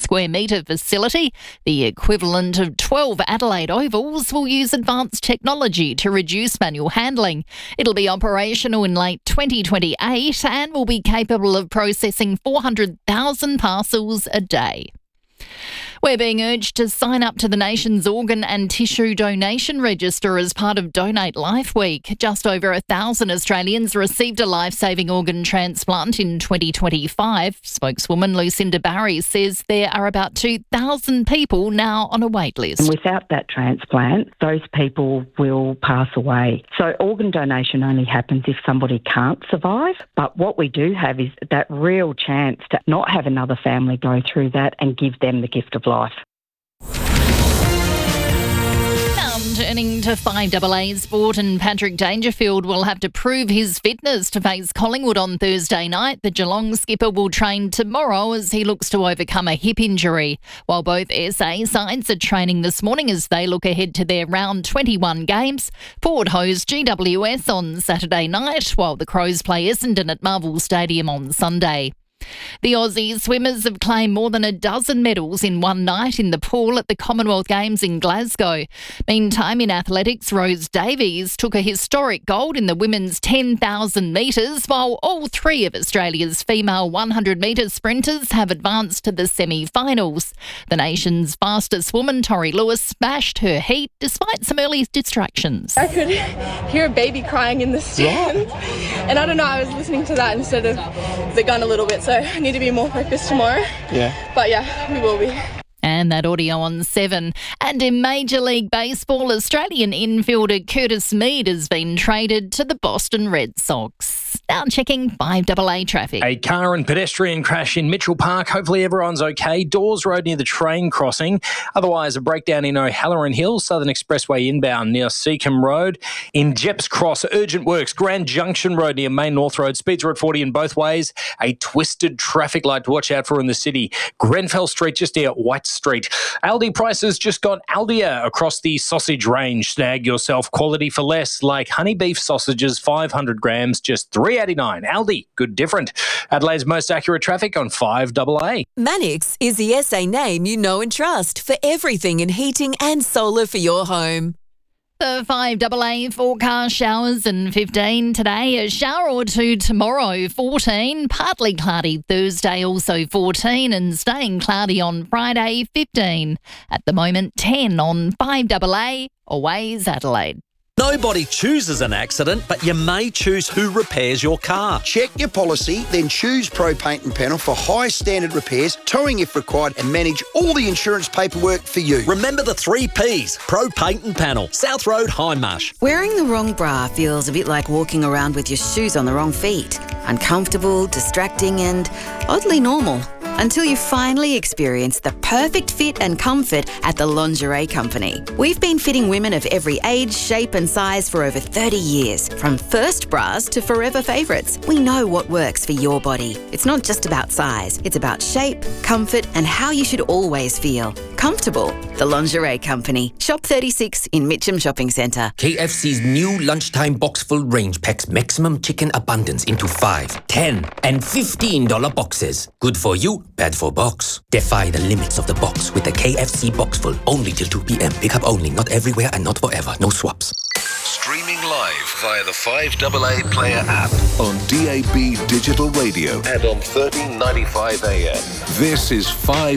square metre facility, the equivalent of 12 Adelaide Ovals, will use advanced technology to reduce manual handling. It'll be operational in late 2028 and will be capable of processing 400,000 parcels a day. We're being urged to sign up to the nation's organ and tissue donation register as part of Donate Life Week. Just over 1,000 Australians received a life-saving organ transplant in 2025. Spokeswoman Lucinda Barry says there are about 2,000 people now on a wait list. And without that transplant, those people will pass away. So organ donation only happens if somebody can't survive. But what we do have is that real chance to not have another family go through that and give them the gift of life. Turning to 5AA sport, and Patrick Dangerfield will have to prove his fitness to face Collingwood on Thursday night. The Geelong skipper will train tomorrow as he looks to overcome a hip injury, while both SA sides are training this morning as they look ahead to their round 21 games. Port host GWS on Saturday night, while the Crows play Essendon at Marvel Stadium on Sunday. The Aussie swimmers have claimed more than a dozen medals in one night in the pool at the Commonwealth Games in Glasgow. Meantime, in athletics, Rose Davies took a historic gold in the women's 10,000 metres, while all three of Australia's female 100-metre sprinters have advanced to the semi-finals. The nation's fastest woman, Tori Lewis, smashed her heat despite some early distractions. I could hear a baby crying in the stands, and I don't know, I was listening to that instead of the gun a little bit, so I need to be more focused tomorrow. But yeah, we will be. And that audio on 7. And in Major League Baseball, Australian infielder Curtis Mead has been traded to the Boston Red Sox. Now checking 5AA traffic. A car and pedestrian crash in Mitchell Park. Hopefully everyone's okay. Dawes Road near the train crossing. Otherwise, a breakdown in O'Halloran Hill, Southern Expressway inbound near Seacombe Road. In Jeps Cross, urgent works. Grand Junction Road near Main North Road. Speeds are at 40 in both ways. A twisted traffic light to watch out for in the city. Grenfell Street just near White Street. Aldi prices just got Aldia across the sausage range. Snag yourself quality for less, like honey beef sausages, 500 grams, just $3.89. Aldi, good different. Adelaide's most accurate traffic on 5AA. Manix is the SA name you know and trust for everything in heating and solar for your home. The 5AA forecast, showers and 15 today, a shower or two tomorrow, 14, partly cloudy Thursday, also 14, and staying cloudy on Friday, 15. At the moment, 10 on 5AA, Always Adelaide. Nobody chooses an accident, but you may choose who repairs your car. Check your policy, then choose Pro Paint and Panel for high standard repairs, towing if required, and manage all the insurance paperwork for you. Remember the 3 Ps, Pro Paint and Panel, South Road, Hindmarsh. Wearing the wrong bra feels a bit like walking around with your shoes on the wrong feet. Uncomfortable, distracting, and oddly normal. Until you finally experience the perfect fit and comfort at the Lingerie Company. We've been fitting women of every age, shape and size for over 30 years. From first bras to forever favourites, we know what works for your body. It's not just about size, it's about shape, comfort and how you should always feel. Comfortable. The Lingerie Company. Shop 36 in Mitcham Shopping Centre. KFC's new lunchtime box full range packs maximum chicken abundance into 5, 10 and $15 boxes. Good for you, bad for box. Defy the limits of the box with the KFC box full. Only till 2 p.m. Pick up only, not everywhere and not forever. No swaps. Streaming live via the 5AA Player app. On DAB Digital Radio. And on 1395 AM. This is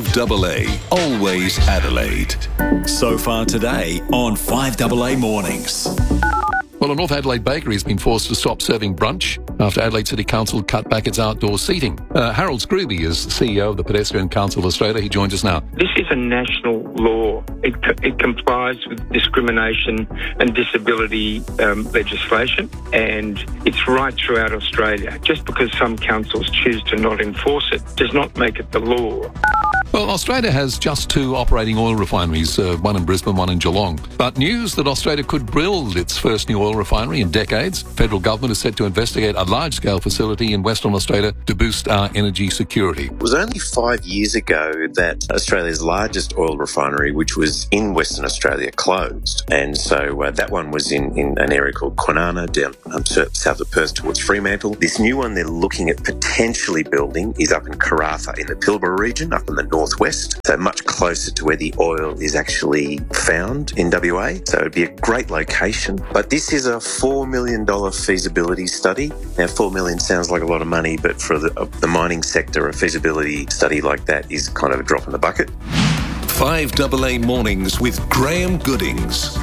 5AA, Always Adelaide. So far today on 5AA Mornings. Well, a North Adelaide bakery has been forced to stop serving brunch after Adelaide City Council cut back its outdoor seating. Harold Scrooby is CEO of the Pedestrian Council of Australia. He joins us now. This is a national law. It complies with discrimination and disability legislation, and it's right throughout Australia. Just because some councils choose to not enforce it does not make it the law. Well, Australia has just 2 operating oil refineries, one in Brisbane, one in Geelong. But news that Australia could build its first new oil refinery in decades. Federal government is set to investigate a large-scale facility in Western Australia to boost our energy security. It was only 5 years ago that Australia's largest oil refinery, which was in Western Australia, closed. And so that one was in an area called Kwinana, down south of Perth towards Fremantle. This new one they're looking at potentially building is up in Karratha in the Pilbara region, up in the north northwest, so much closer to where the oil is actually found in WA. So it'd be a great location. But this is a $4 million feasibility study. Now, $4 million sounds like a lot of money, but for the mining sector, a feasibility study like that is kind of a drop in the bucket. 5AA Mornings with Graham Goodings.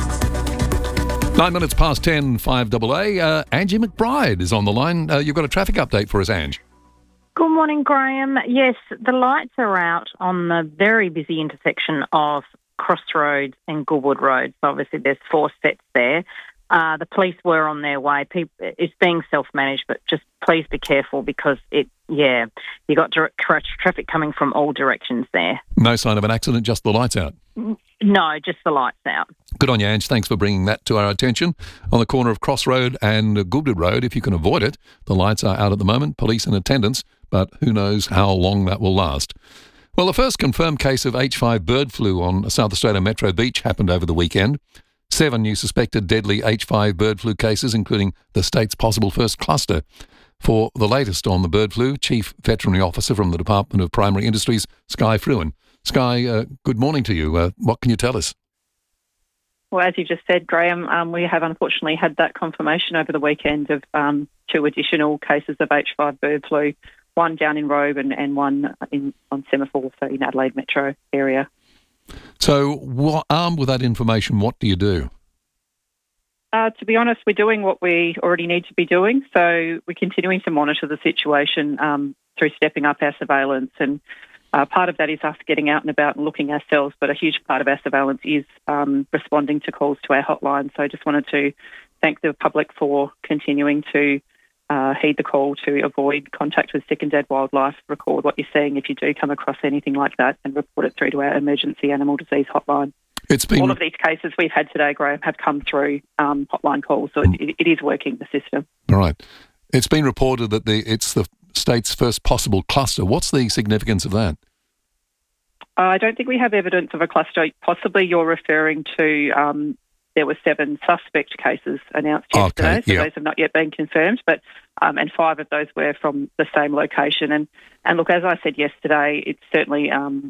9 minutes past 10, 5AA. Angie McBride is on the line. You've got a traffic update for us, Ange. Good morning, Graham. Yes, the lights are out on the very busy intersection of Crossroads and Goodwood Road. So obviously there's 4 sets there. The police were on their way. It's being self-managed, but just please be careful because you got traffic coming from all directions there. No sign of an accident, just the lights out? No, just the lights out. Good on you, Ange. Thanks for bringing that to our attention. On the corner of Crossroad and Goodwood Road, if you can avoid it, the lights are out at the moment, police in attendance, but who knows how long that will last. Well, the first confirmed case of H5 bird flu on South Australia Metro Beach happened over the weekend. 7 new suspected deadly H5 bird flu cases, including the state's possible first cluster. For the latest on the bird flu, Chief Veterinary Officer from the Department of Primary Industries, Sky Fruin. Sky, good morning to you. What can you tell us? Well, as you just said, Graham, we have unfortunately had that confirmation over the weekend of 2 additional cases of H5 bird flu, one down in Robe and one on Semaphore, so in Adelaide Metro area. So, armed with that information, what do you do? To be honest, we're doing what we already need to be doing. So we're continuing to monitor the situation through stepping up our surveillance. And part of that is us getting out and about and looking ourselves, but a huge part of our surveillance is responding to calls to our hotline. So I just wanted to thank the public for continuing to heed the call to avoid contact with sick and dead wildlife, record what you're seeing if you do come across anything like that, and report it through to our emergency animal disease hotline. All of these cases we've had today, Graham, have come through hotline calls, so it is working, the system. All right. It's been reported that it's the state's first possible cluster. What's the significance of that? I don't think we have evidence of a cluster. Possibly you're referring to there were 7 suspect cases announced yesterday, so those have not yet been confirmed, but and 5 of those were from the same location. And look, as I said yesterday, it's certainly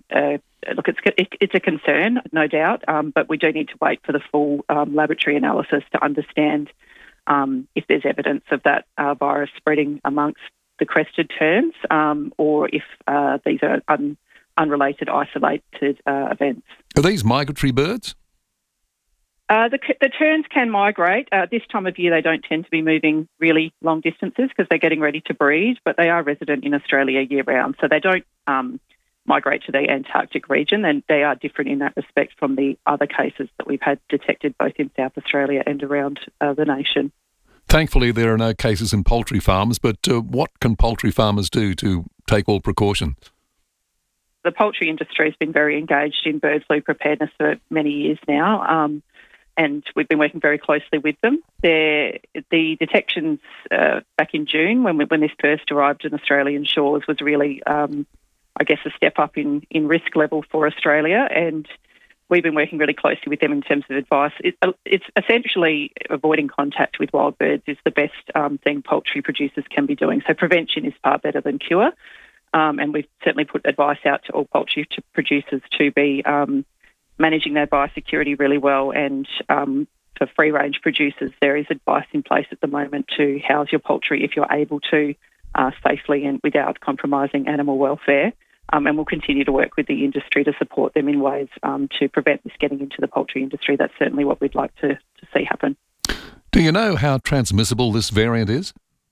it's a concern, no doubt, but we do need to wait for the full laboratory analysis to understand if there's evidence of that virus spreading amongst the crested terns, or if these are unrelated, isolated events. Are these migratory birds? The terns can migrate. This time of year, they don't tend to be moving really long distances because they're getting ready to breed, but they are resident in Australia year-round, so they don't migrate to the Antarctic region, and they are different in that respect from the other cases that we've had detected both in South Australia and around the nation. Thankfully, there are no cases in poultry farms, but what can poultry farmers do to take all precautions? The poultry industry has been very engaged in bird flu preparedness for many years now, and we've been working very closely with them. The detections back in June, when this first arrived in Australian shores, was really, I guess, a step up in risk level for Australia, and we've been working really closely with them in terms of advice. It's essentially avoiding contact with wild birds is the best thing poultry producers can be doing. So prevention is far better than cure, and we've certainly put advice out to all poultry producers to be managing their biosecurity really well, and for free-range producers, there is advice in place at the moment to house your poultry if you're able to safely and without compromising animal welfare. And we'll continue to work with the industry to support them in ways to prevent this getting into the poultry industry. That's certainly what we'd like to see happen. Do you know how transmissible this variant is?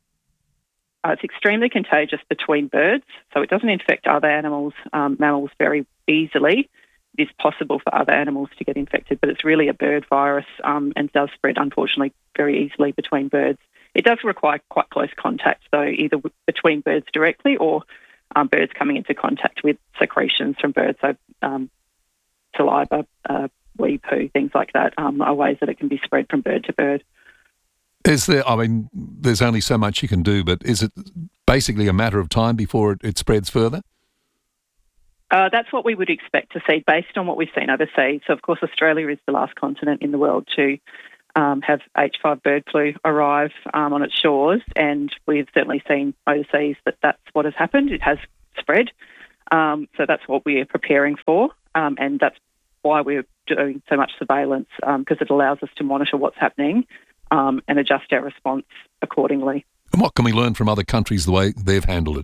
It's extremely contagious between birds, so it doesn't infect other animals, mammals, very easily. It is possible for other animals to get infected, but it's really a bird virus and does spread, unfortunately, very easily between birds. It does require quite close contact, though, either between birds directly or birds coming into contact with secretions from birds, so saliva, wee poo, things like that, are ways that it can be spread from bird to bird. Is there, there's only so much you can do, but is it basically a matter of time before it spreads further? That's what we would expect to see based on what we've seen overseas. So, of course, Australia is the last continent in the world to have H5 bird flu arrive on its shores, and we've certainly seen overseas that that's what has happened. It has spread. So that's what we're preparing for, and that's why we're doing so much surveillance, because it allows us to monitor what's happening and adjust our response accordingly. And what can we learn from other countries, the way they've handled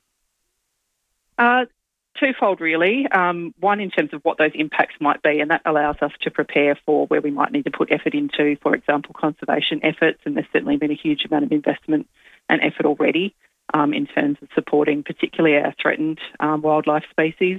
it? Twofold, really. One, in terms of what those impacts might be, and that allows us to prepare for where we might need to put effort into, for example, conservation efforts, and there's certainly been a huge amount of investment and effort already in terms of supporting particularly our threatened wildlife species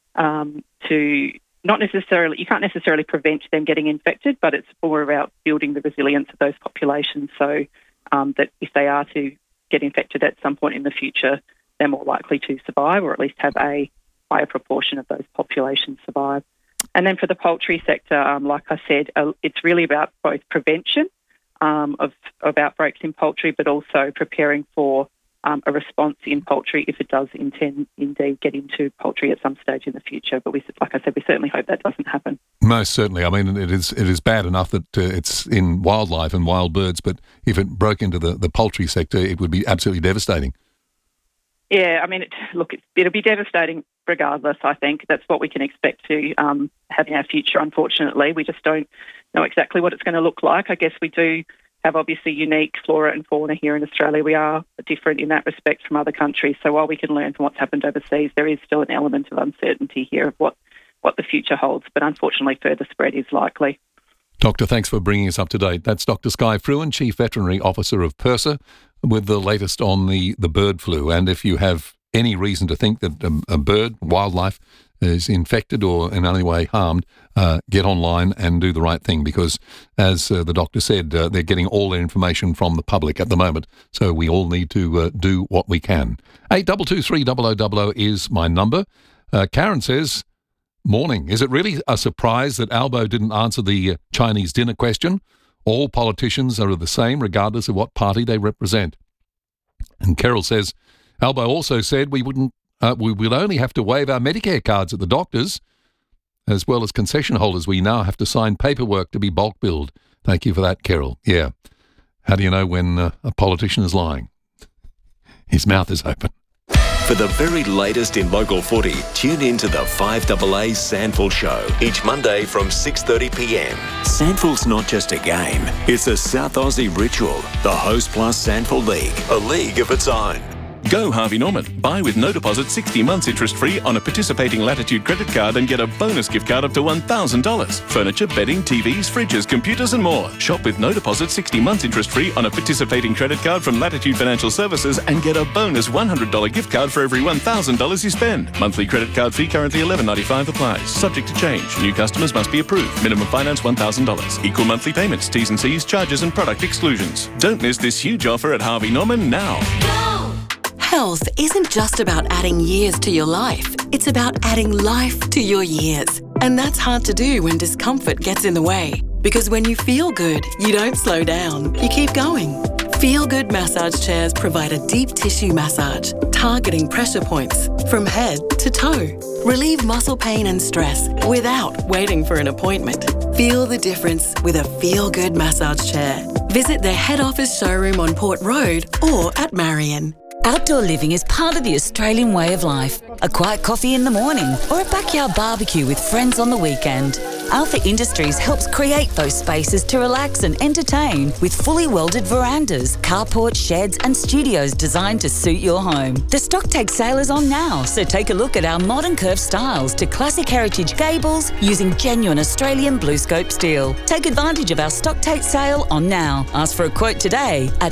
to not necessarily, you can't necessarily prevent them getting infected, but it's more about building the resilience of those populations so that if they are to get infected at some point in the future, they're more likely to survive, or at least have a higher proportion of those populations survive. And then for the poultry sector, like I said, it's really about both prevention of outbreaks in poultry, but also preparing for a response in poultry if it does indeed get into poultry at some stage in the future. But like I said, we certainly hope that doesn't happen. Most certainly. I mean, it is bad enough that it's in wildlife and wild birds, but if it broke into the poultry sector, it would be absolutely devastating. Yeah, I mean, it'll be devastating regardless, I think. That's what we can expect to have in our future, unfortunately. We just don't know exactly what it's going to look like. I guess we do have obviously unique flora and fauna here in Australia. We are different in that respect from other countries. So while we can learn from what's happened overseas, there is still an element of uncertainty here of what the future holds. But unfortunately, further spread is likely. Doctor, thanks for bringing us up to date. That's Dr. Skye Fruin, Chief Veterinary Officer of PIRSA, with the latest on the bird flu. And if you have any reason to think that a bird, wildlife, is infected or in any way harmed, get online and do the right thing, because, as the doctor said, they're getting all their information from the public at the moment, so we all need to do what we can. 8223 is my number. Karen says, morning. Is it really a surprise that Albo didn't answer the Chinese dinner question? All politicians are the same, regardless of what party they represent. And Carol says, Albo also said we will only have to waive our Medicare cards at the doctors, as well as concession holders. We now have to sign paperwork to be bulk billed. Thank you for that, Carol. Yeah. How do you know when a politician is lying? His mouth is open. For the very latest in local footy, tune in to the 5AA Sandful Show each Monday from 6:30pm. Sandful's not just a game, it's a South Aussie ritual. The Host Plus Sandful League, a league of its own. Go Harvey Norman. Buy with no deposit 60 months interest-free on a participating Latitude credit card and get a bonus gift card up to $1,000. Furniture, bedding, TVs, fridges, computers and more. Shop with no deposit 60 months interest-free on a participating credit card from Latitude Financial Services and get a bonus $100 gift card for every $1,000 you spend. Monthly credit card fee currently $11.95 applies. Subject to change. New customers must be approved. Minimum finance $1,000. Equal monthly payments. T's and C's, charges and product exclusions. Don't miss this huge offer at Harvey Norman now. Health isn't just about adding years to your life. It's about adding life to your years. And that's hard to do when discomfort gets in the way. Because when you feel good, you don't slow down. You keep going. Feel Good massage chairs provide a deep tissue massage, targeting pressure points from head to toe. Relieve muscle pain and stress without waiting for an appointment. Feel the difference with a Feel Good massage chair. Visit their head office showroom on Port Road or at Marion. Outdoor living is part of the Australian way of life. A quiet coffee in the morning or a backyard barbecue with friends on the weekend. Alpha Industries helps create those spaces to relax and entertain with fully welded verandas, carports, sheds and studios designed to suit your home. The stock take sale is on now, so take a look at our modern curved styles to classic heritage gables using genuine Australian BlueScope steel. Take advantage of our stock take sale on now. Ask for a quote today at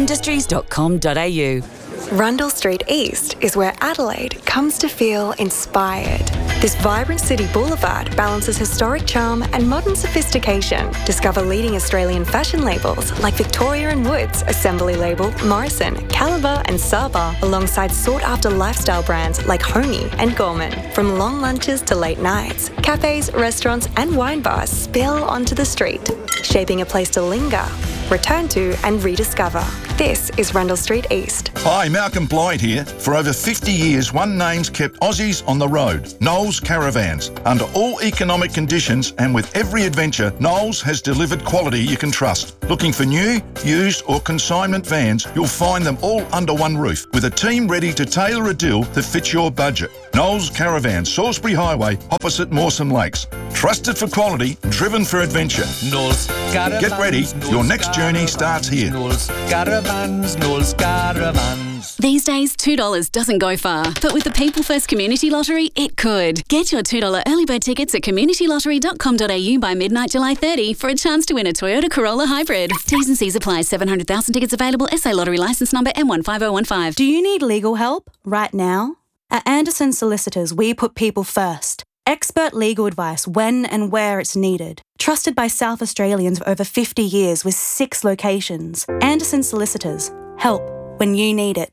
alphaindustries.com.au. Rundle Street East is where Adelaide comes to feel inspired. This vibrant city boulevard balances historic charm and modern sophistication. Discover leading Australian fashion labels like Victoria & Woods, Assembly Label, Morrison, Caliber and Saba, alongside sought-after lifestyle brands like Homey and Gorman. From long lunches to late nights, cafes, restaurants and wine bars spill onto the street, shaping a place to linger, return to and rediscover. This is Rundle Street East. Hi, Malcolm Blyde here. For over 50 years, one name's kept Aussies on the road, Knowles Caravans. Under all economic conditions and with every adventure, Knowles has delivered quality you can trust. Looking for new, used or consignment vans, you'll find them all under one roof with a team ready to tailor a deal that fits your budget. Knowles Caravans, Salisbury Highway, opposite Mawson Lakes. Trusted for quality, driven for adventure. Knowles Caravans. Get ready, your next journey starts here. Knowles Caravans, Knowles Caravans. These days, $2 doesn't go far, but with the People First Community Lottery, it could. Get your $2 early bird tickets at communitylottery.com.au by midnight July 30 for a chance to win a Toyota Corolla Hybrid. T's and C's apply. 700,000 tickets available. SA Lottery licence number M15015. Do you need legal help right now? At Anderson Solicitors, we put people first. Expert legal advice when and where it's needed. Trusted by South Australians for over 50 years with 6 locations. Anderson Solicitors. Help when you need it.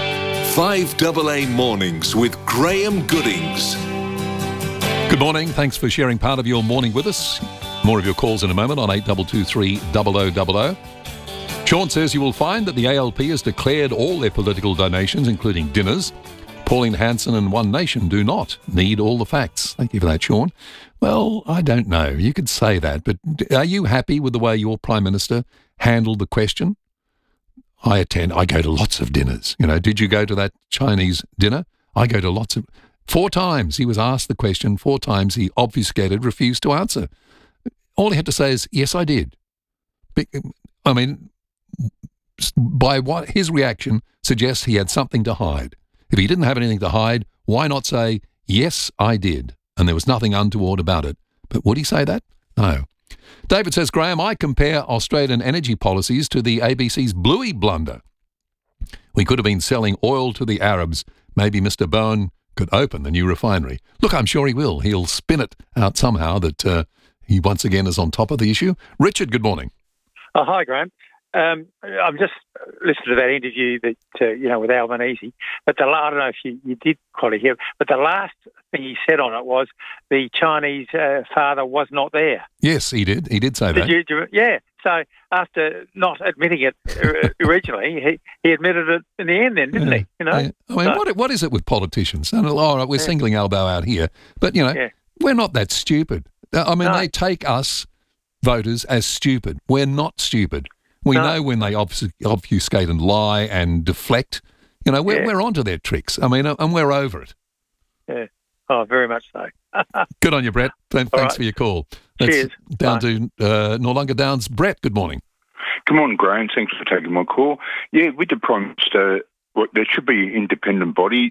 5AA Mornings with Graham Goodings. Good morning. Thanks for sharing part of your morning with us. More of your calls in a moment on 8223 0000. Sean says you will find that the ALP has declared all their political donations, including dinners. Pauline Hanson and One Nation do not need all the facts. Thank you for that, Sean. Well, I don't know. You could say that, but are you happy with the way your Prime Minister handled the question? I go to lots of dinners. You know, did you go to that Chinese dinner? I go to lots of... 4 times he was asked the question, 4 times he obfuscated, refused to answer. All he had to say is, yes, I did. I mean, by what his reaction suggests he had something to hide. If he didn't have anything to hide, why not say, yes, I did, and there was nothing untoward about it? But would he say that? No. David says, Graham, I compare Australian energy policies to the ABC's Bluey blunder. We could have been selling oil to the Arabs. Maybe Mr. Bowen could open the new refinery. Look, I'm sure he will. He'll spin it out somehow that he once again is on top of the issue. Richard, good morning. Hi, Graham. I'm just listening to that interview that with Albanese. But I don't know if you did quite hear, but the last thing he said on it was the Chinese father was not there. Yes, he did. He did say that. Yeah. So after not admitting it originally, he admitted it in the end then, didn't he? You know? I mean, what is it with politicians? And, all right, we're singling elbow out here, but, we're not that stupid. I mean, they take us voters as stupid. We're not stupid. We know when they obfuscate and lie and deflect. We're onto their tricks. I mean, and we're over it. Yeah. Oh, very much so. Good on you, Brett. Thanks for your call. Cheers. Down to Noarlunga Downs. Brett, good morning. Good morning, Graham. Thanks for taking my call. Yeah, with the Prime Minister, there should be an independent body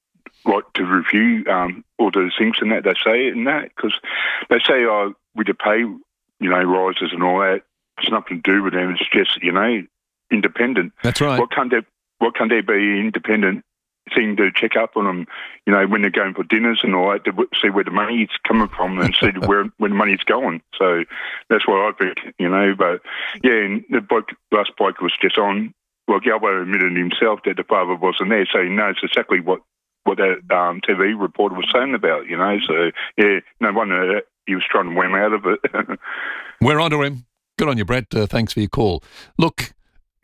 to review all those things and that they say and that, because they say, with the pay, rises and all that, it's nothing to do with them. It's just, independent. That's right. What can't there be independent thing to check up on them, when they're going for dinners and all that, to see where the money's coming from and see where the money's going. So that's what I think, But, yeah, and the last bloke was just on, Galbo admitted himself that the father wasn't there, so he knows exactly what that TV reporter was saying about, So, yeah, no wonder he was trying to wham out of it. We're on to him. Good on you, Brett. Thanks for your call. Look,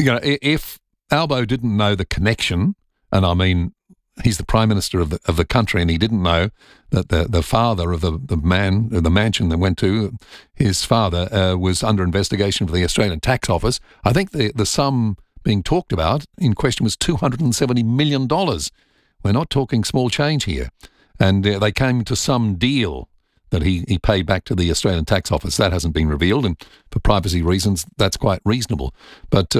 if Albo didn't know the connection, and I mean, he's the Prime Minister of the country, and he didn't know that the father of the mansion that went to, his father was under investigation for the Australian Tax Office. I think the sum being talked about in question was $270 million. We're not talking small change here. And they came to some deal that he paid back to the Australian Tax Office. That hasn't been revealed, and for privacy reasons, that's quite reasonable. But,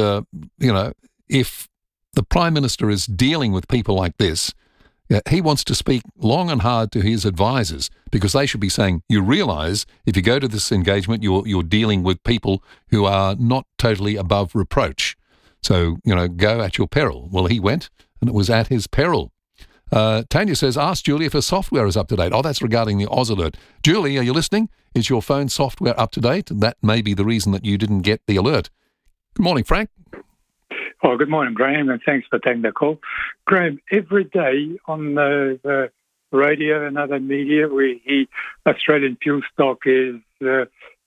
if the Prime Minister is dealing with people like this, he wants to speak long and hard to his advisors, because they should be saying, you realise if you go to this engagement, you're dealing with people who are not totally above reproach. So, go at your peril. Well, he went, and it was at his peril. Tanya says, ask Julie if her software is up to date. Oh, that's regarding the Oz Alert. Julie, are you listening? Is your phone software up to date? That may be the reason that you didn't get the alert. Good morning, Frank. Oh, good morning, Graham, and thanks for taking the call. Graham, every day on the radio and other media, we hear Australian fuel stock is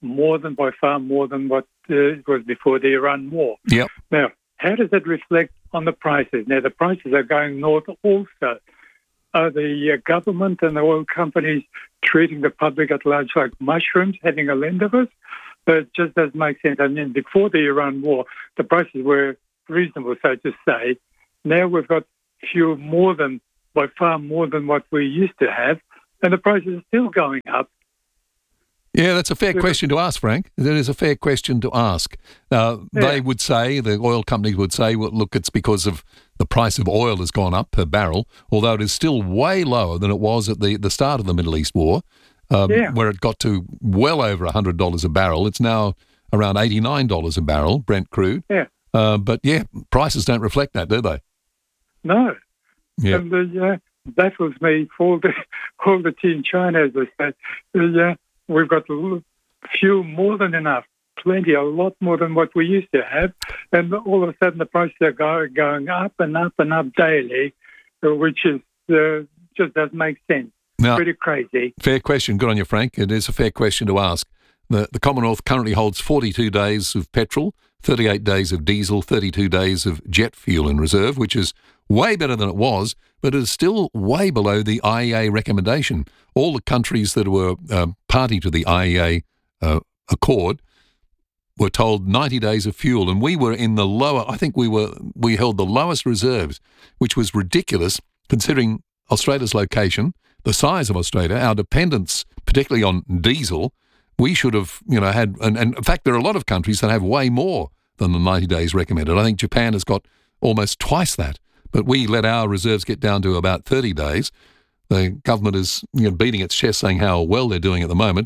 by far more than what it was before the Iran war. Yep. Now, how does that reflect on the prices. Now, the prices are going north also. Are the government and the oil companies treating the public at large like mushrooms, having a lend of us? But it just doesn't make sense. I mean, before the Iran war, the prices were reasonable, so to say. Now we've got fuel by far more than what we used to have, and the prices are still going up. Yeah, that's a fair question to ask, Frank. That is a fair question to ask. They would say, the oil companies would say, well, look, it's because of the price of oil has gone up per barrel, although it is still way lower than it was at the start of the Middle East war, where it got to well over $100 a barrel. It's now around $89 a barrel, Brent crude. Yeah. But, prices don't reflect that, do they? No. Yeah. And baffles me for all the tea in China, as I said. We've got fuel more than enough, plenty, a lot more than what we used to have. And all of a sudden the prices are going up and up and up daily, which is just doesn't make sense. Now, pretty crazy. Fair question. Good on you, Frank. It is a fair question to ask. The Commonwealth currently holds 42 days of petrol, 38 days of diesel, 32 days of jet fuel in reserve, which is way better than it was, but it is still way below the IEA recommendation. All the countries that were party to the IEA accord were told 90 days of fuel, and we were in the lower. I think we held the lowest reserves, which was ridiculous considering Australia's location, the size of Australia, our dependence, particularly on diesel. We should have, had, and in fact, there are a lot of countries that have way more than the 90 days recommended. I think Japan has got almost twice that, but we let our reserves get down to about 30 days. The government is beating its chest saying how well they're doing at the moment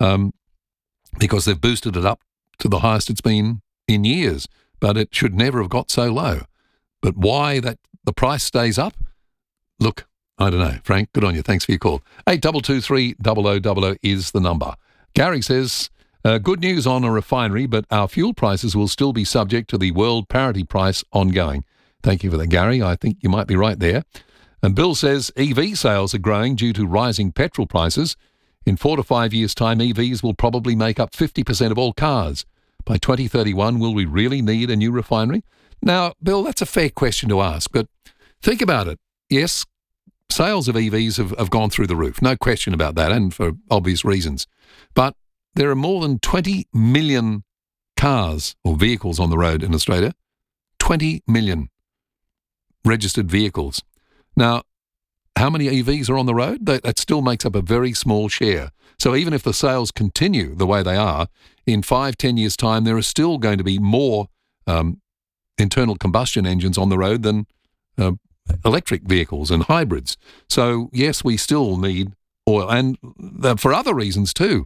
because they've boosted it up to the highest it's been in years, but it should never have got so low. But why that the price stays up? Look, I don't know. Frank, good on you. Thanks for your call. 8223 0000 is the number. Gary says, good news on a refinery, but our fuel prices will still be subject to the world parity price ongoing. Thank you for that, Gary. I think you might be right there. And Bill says EV sales are growing due to rising petrol prices. In 4 to 5 years' time, EVs will probably make up 50% of all cars. By 2031, will we really need a new refinery? Now, Bill, that's a fair question to ask, but think about it. Yes, sales of EVs have gone through the roof, no question about that, and for obvious reasons. But there are more than 20 million cars or vehicles on the road in Australia. 20 million registered vehicles. Now, how many EVs are on the road? That still makes up a very small share. So even if the sales continue the way they are, in 5-10 years' time, there are still going to be more internal combustion engines on the road than electric vehicles and hybrids. So, yes, we still need oil. And for other reasons too.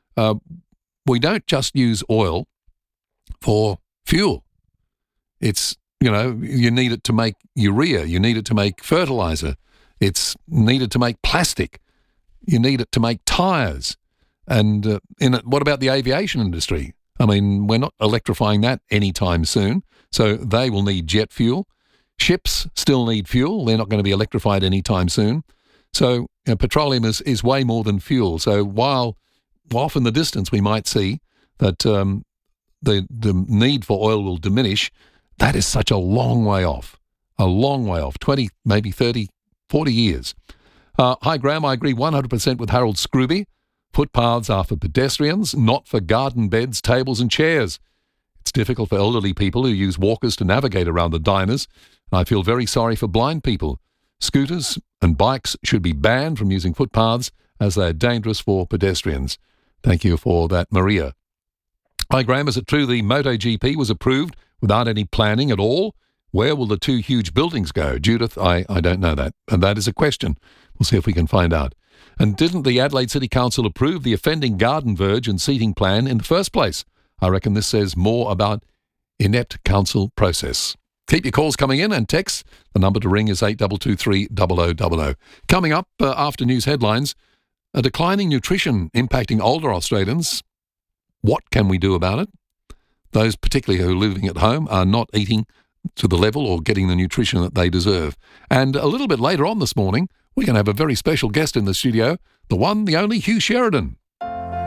We don't just use oil for fuel. It's, you need it to make urea. You need it to make fertilizer. It's needed to make plastic. You need it to make tyres. And what about the aviation industry? I mean, we're not electrifying that anytime soon, so they will need jet fuel. Ships still need fuel. They're not going to be electrified anytime soon. So petroleum is way more than fuel. So while off in the distance we might see that the need for oil will diminish, that is such a long way off, 20, maybe 30, 40 years. Hi, Graham, I agree 100% with Harold Scrooby. Footpaths are for pedestrians, not for garden beds, tables and chairs. It's difficult for elderly people who use walkers to navigate around the diners. I feel very sorry for blind people. Scooters and bikes should be banned from using footpaths as they are dangerous for pedestrians. Thank you for that, Maria. Hi, Graham, is it true the MotoGP was approved without any planning at all? Where will the 2 huge buildings go? Judith, I don't know that. And that is a question. We'll see if we can find out. And didn't the Adelaide City Council approve the offending garden verge and seating plan in the first place? I reckon this says more about inept council process. Keep your calls coming in and text. The number to ring is 8223 0000. Coming up after news headlines, a declining nutrition impacting older Australians. What can we do about it? Those particularly who are living at home are not eating to the level or getting the nutrition that they deserve. And a little bit later on this morning, we're going to have a very special guest in the studio, the one, the only Hugh Sheridan.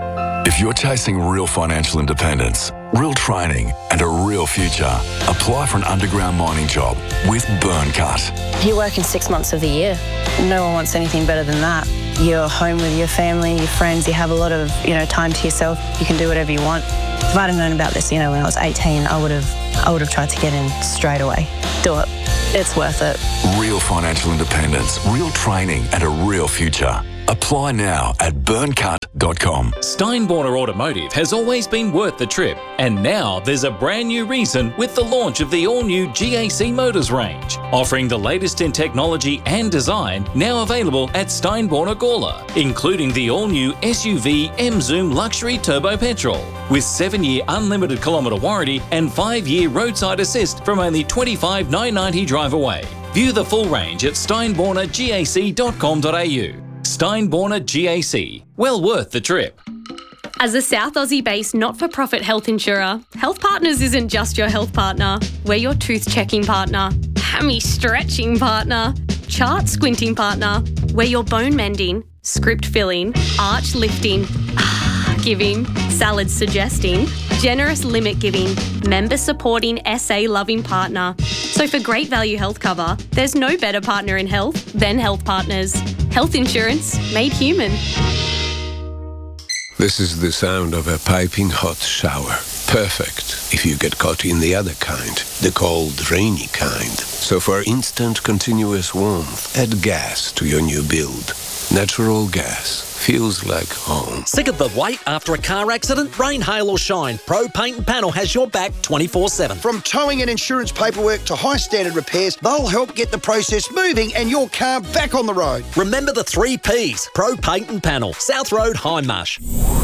If you're chasing real financial independence, real training and a real future, apply for an underground mining job with Burncut. You work in 6 months of the year. No one wants anything better than that. You're home with your family, your friends, you have a lot of, time to yourself. You can do whatever you want. If I'd have known about this, when I was 18, I would have tried to get in straight away. Do it. It's worth it. Real financial independence, real training and a real future. Apply now at burncut.com. Steinborner Automotive has always been worth the trip, and now there's a brand new reason with the launch of the all-new GAC Motors range, offering the latest in technology and design, now available at Steinborner Gawler, including the all-new SUV M-Zoom Luxury Turbo Petrol, with 7-year unlimited kilometre warranty and 5-year roadside assist from only $25,990 drive away. View the full range at steinbornergac.com.au. Steinborner GAC. Well worth the trip. As a South Aussie-based not-for-profit health insurer, Health Partners isn't just your health partner. We're your tooth-checking partner, hammy-stretching partner, chart-squinting partner. We're your bone-mending, script-filling, arch-lifting, giving, salad-suggesting, generous limit-giving, member-supporting, SA-loving partner. So for great value health cover, there's no better partner in health than Health Partners. Health insurance made human. This is the sound of a piping hot shower. Perfect if you get caught in the other kind, the cold, rainy kind. So for instant, continuous warmth, add gas to your new build. Natural gas feels like home. Sick of the wait after a car accident? Rain, hail or shine, Pro Paint and Panel has your back 24/7. From towing and insurance paperwork to high standard repairs, they'll help get the process moving and your car back on the road. Remember the 3 Ps, Pro Paint and Panel, South Road, Hindmarsh.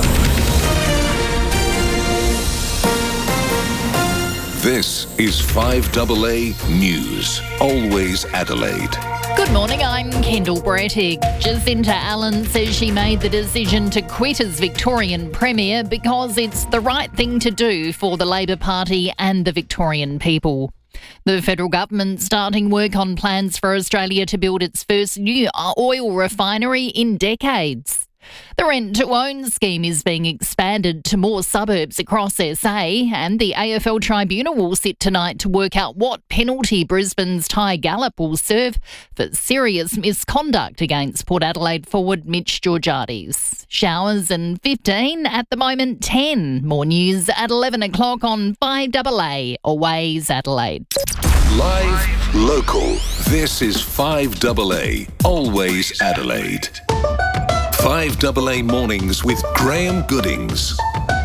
This is 5AA News. Always Adelaide. Good morning, I'm Kendall Brettig. Jacinta Allen says she made the decision to quit as Victorian Premier because it's the right thing to do for the Labor Party and the Victorian people. The federal government starting work on plans for Australia to build its first new oil refinery in decades. The rent-to-own scheme is being expanded to more suburbs across SA, and the AFL Tribunal will sit tonight to work out what penalty Brisbane's Ty Gallop will serve for serious misconduct against Port Adelaide forward Mitch Georgiades. Showers and 15, at the moment 10. More news at 11 o'clock on 5AA, Always Adelaide. Live, local. This is 5AA, Always Adelaide. 5AA Mornings with Graham Goodings.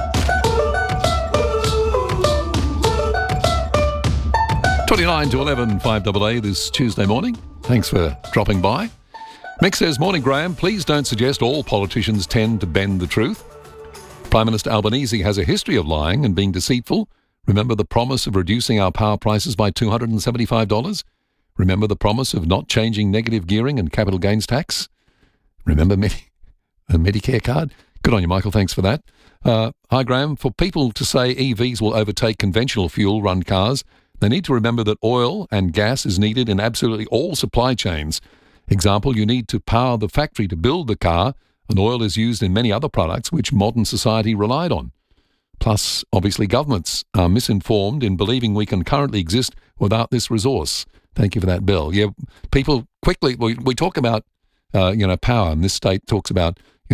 29 to 11, 5AA this Tuesday morning. Thanks for dropping by. Mick says, morning Graham, please don't suggest all politicians tend to bend the truth. Prime Minister Albanese has a history of lying and being deceitful. Remember the promise of reducing our power prices by $275? Remember the promise of not changing negative gearing and capital gains tax? Remember a Medicare card? Good on you, Michael. Thanks for that. Hi, Graham. For people to say EVs will overtake conventional fuel-run cars, they need to remember that oil and gas is needed in absolutely all supply chains. Example, you need to power the factory to build the car, and oil is used in many other products which modern society relied on. Plus, obviously, governments are misinformed in believing we can currently exist without this resource. Thank you for that, Bill. Yeah, people quickly, we talk about, power, and this state talks about,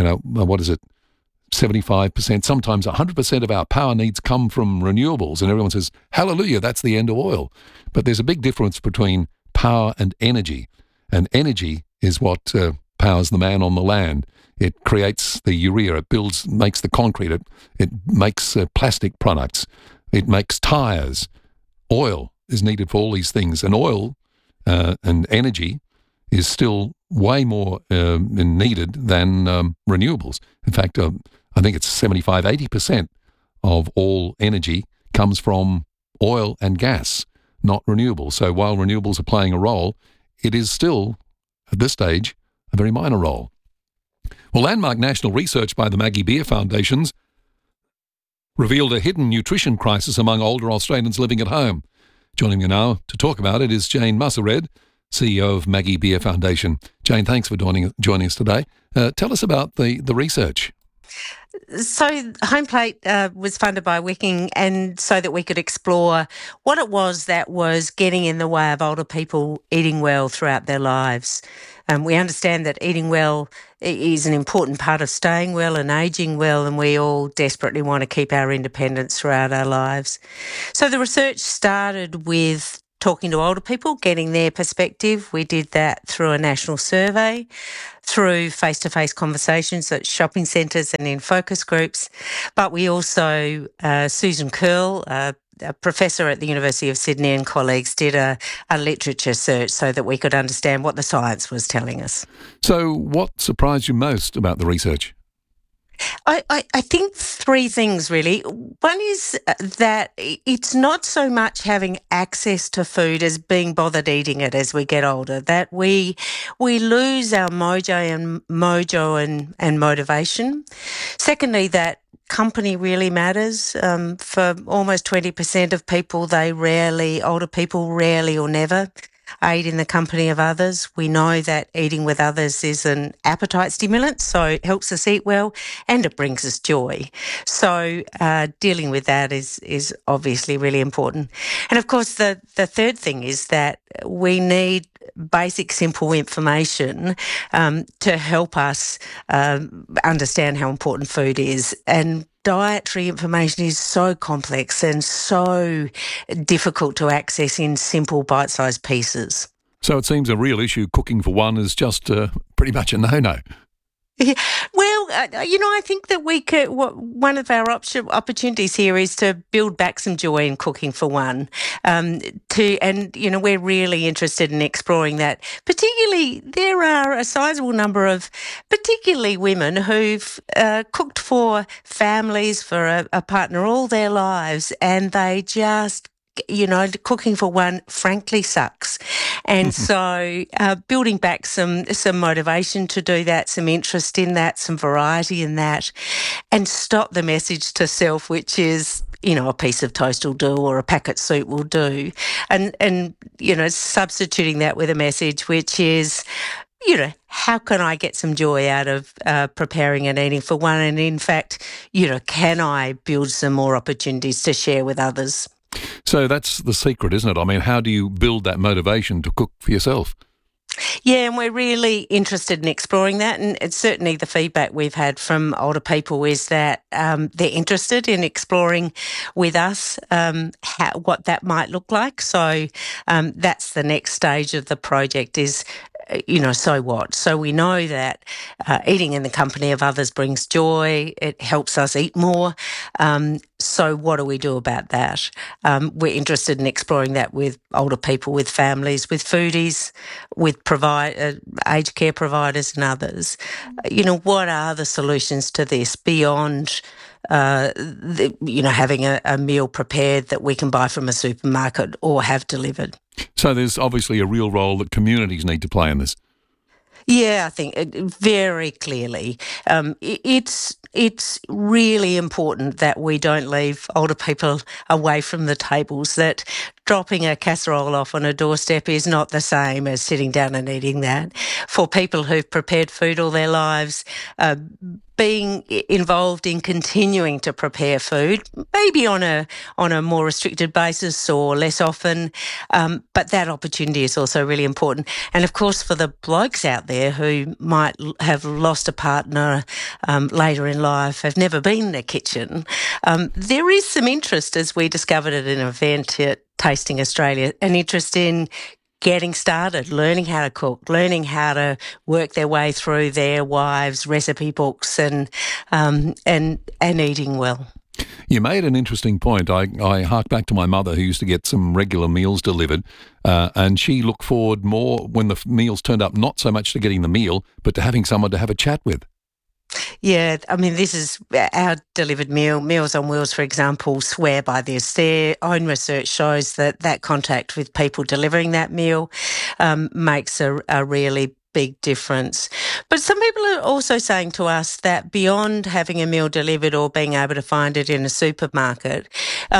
75%, sometimes 100% of our power needs come from renewables, and everyone says, hallelujah, that's the end of oil. But there's a big difference between power and energy, and energy is what powers the man on the land. It creates the urea, makes the concrete, it makes plastic products, it makes tyres. Oil is needed for all these things, and oil and energy is still way more needed than renewables. In fact, I think it's 75-80% of all energy comes from oil and gas, not renewables. So while renewables are playing a role, it is still, at this stage, a very minor role. Well, landmark national research by the Maggie Beer Foundations revealed a hidden nutrition crisis among older Australians living at home. Joining me now to talk about it is Jane Mussered, CEO of Maggie Beer Foundation. Jane, thanks for joining us today. Tell us about the research. So Home Plate was funded by Wicking, and so that we could explore what it was that was getting in the way of older people eating well throughout their lives. We understand that eating well is an important part of staying well and ageing well, and we all desperately want to keep our independence throughout our lives. So the research started with talking to older people, getting their perspective. We did that through a national survey, through face-to-face conversations at shopping centres and in focus groups. But we also, Susan Curl, a professor at the University of Sydney, and colleagues did a literature search so that we could understand what the science was telling us. So what surprised you most about the research? I think three things, really. One is that it's not so much having access to food as being bothered eating it as we get older, that we lose our mojo and motivation. Secondly, that company really matters. For almost 20% of people, older people rarely or never aid in the company of others. We know that eating with others is an appetite stimulant, so it helps us eat well and it brings us joy. So dealing with that is obviously really important. And of course, the third thing is that we need basic, simple information to help us understand how important food is. And dietary information is so complex and so difficult to access in simple bite-sized pieces. So it seems a real issue. Cooking for one is just pretty much a no-no. Yeah. Well, I think that one of our opportunities here is to build back some joy in cooking for one. We're really interested in exploring that. Particularly, there are a sizable number of, particularly women who've cooked for families, for a partner all their lives, and they just cooking for one frankly sucks. And so building back some motivation to do that, some interest in that, some variety in that, and stop the message to self, which is, a piece of toast will do or a packet soup will do. And substituting that with a message which is, how can I get some joy out of preparing and eating for one? And in fact, can I build some more opportunities to share with others? So that's the secret, isn't it? I mean, how do you build that motivation to cook for yourself? Yeah, and we're really interested in exploring that. And it's certainly the feedback we've had from older people is that they're interested in exploring with us what that might look like. So that's the next stage of the project is, so what? So we know that eating in the company of others brings joy. It helps us eat more. So what do we do about that? We're interested in exploring that with older people, with families, with foodies, with aged care providers and others. What are the solutions to this beyond having a meal prepared that we can buy from a supermarket or have delivered? So there's obviously a real role that communities need to play in this. Yeah, I think very clearly. It's really important that we don't leave older people away from the tables, that dropping a casserole off on a doorstep is not the same as sitting down and eating that. For people who've prepared food all their lives, being involved in continuing to prepare food, maybe on a more restricted basis or less often, but that opportunity is also really important. And of course, for the blokes out there who might have lost a partner later in life, have never been in a kitchen, there is some interest, as we discovered at an event at Tasting Australia, an interest in getting started, learning how to cook, learning how to work their way through their wives' recipe books and eating well. You made an interesting point. I hark back to my mother, who used to get some regular meals delivered, and she looked forward more when the meals turned up, not so much to getting the meal, but to having someone to have a chat with. Yeah, I mean, this is our delivered meal. Meals on Wheels, for example, swear by this. Their own research shows that contact with people delivering that meal makes a really big difference. But some people are also saying to us that beyond having a meal delivered or being able to find it in a supermarket,